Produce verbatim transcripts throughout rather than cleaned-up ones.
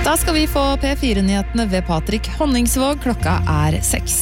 Da skal vi få P fire-nyhetene ved Patrik Honningsvåg. Klokka er seks.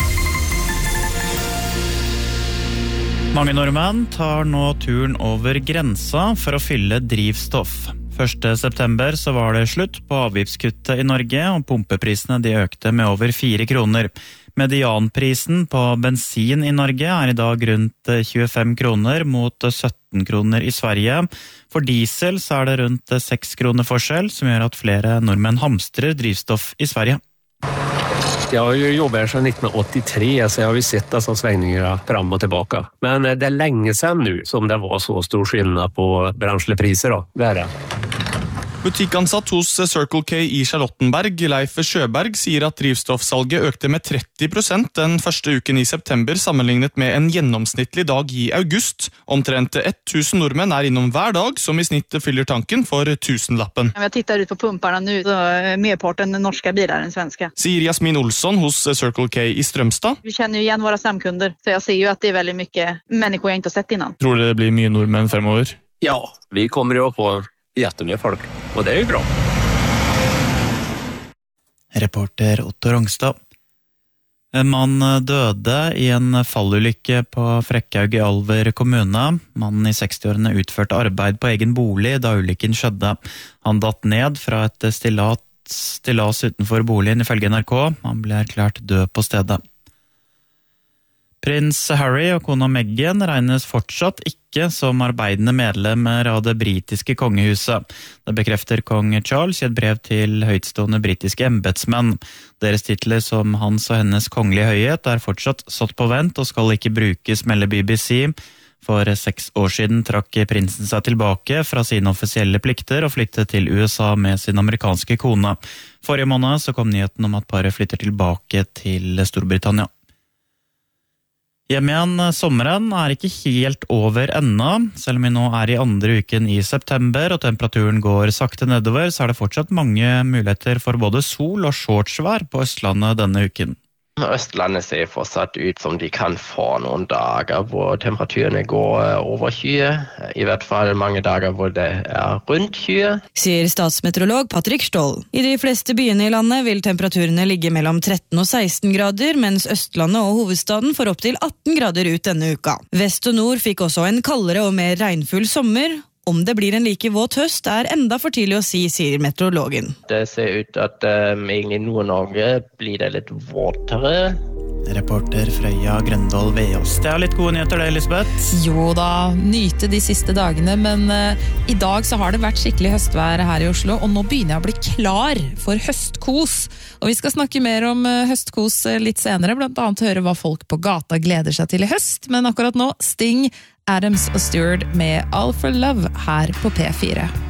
Mange nordmenn tar nå turen over grensa for å fylle drivstoff. første september så var det slutt på avgiftskuttet i Norge, og pumpeprisene de økte med over fire kroner. Medianprisen på bensin i Norge er i dag rundt tjuefem kroner mot sytten kroner i Sverige. For diesel så er det rundt seks kroner forskjell, som gjør at flere nordmenn hamstrer drivstoff i Sverige. Jag har ju jobbat här sedan nittonhundraåttiotre, så jag har ju sett dessa svängningar fram och tillbaka. Men det är länge sedan nu som det var så stor skillnad på branschlepriser då. Det är det. Butikkansatt hos Circle K i Charlottenberg, Leif Sjøberg, sier at drivstoffsalget økte med tretti prosent den første uken i september, sammenlignet med en gjennomsnittlig dag i august. Omtrent tusen nordmenn er innom hver dag, som i snitt fyller tanken for tusenlappen. Om jeg tittar ut på pumparna nu, så er merparten norska bilar enn svenska. Sier Jasmin Olsson hos Circle K i Strømstad. Vi kjenner jo igjen våre stamkunder, så jeg ser jo at det er veldig mye mennesker jeg ikke har sett innan. Tror det blir mye nordmenn fremover? Ja, vi kommer jo på jättemye folk, og det er jo bra. Reporter Otto Rongstad. En mann døde i en fallulykke på Frekkhaug i Alver kommune. Mannen i sekstiårene utførte arbeid på egen bolig da ulykken skjedde. Han datt ned fra et stillas, stillas utenfor boligen ifølge N R K. Han ble erklært død på stedet. Prins Harry og kona Meghan regnes fortsatt ikke som arbeidende medlemmer av det britiske kongehuset. Det bekrefter kong Charles i et brev til høytstående britiske embetsmenn. Deres titler som hans og hennes kongelige høyhet er fortsatt satt på vent og skal ikke brukes, melder B B C. For seks år siden trakk prinsen seg tilbake fra sine offisielle plikter og flyttet til U S A med sin amerikanske kone. Forrige måned så kom nyheten om at paret flytter tilbake til Storbritannia. Hjemme igjen, sommeren er ikke helt over ennå. Selv om vi nå er i andre uken i september og temperaturen går sakte nedover, så er det fortsatt mange muligheter for både sol og shortsvær på Østlandet denne uken. Østlandet ser fortsatt ut som de kan få noen dager hvor temperaturene går over skyet. I hvert fall mange dager hvor det er rundt skyet. Sier statsmeteorolog Patrik Stoll. I de fleste byene i landet vil temperaturene ligge mellom tretten og seksten grader, mens Østlandet og hovedstaden får opp til atten grader ut denne uka. Vest og nord fikk også en kaldere og mer regnfull sommer. Om det blir en like våt høst er enda for tidlig å si, sier meteorologen. Det ser ut at um, egentlig Nord-Norge blir det litt våtere. Reporter Frøya Grøndal Veås. Det er litt gode nyheter det, Elisabeth. Jo da, nyte de siste dagene, men uh, i dag så har det vært skikkelig høstvær her i Oslo, og nå begynner jeg å bli klar for høstkos. Og vi skal snakke mer om uh, høstkos litt senere, blant annet høre hva folk på gata gleder seg til i høst, men akkurat nå Sting, Adams og Stewart med All for Love her på P fire.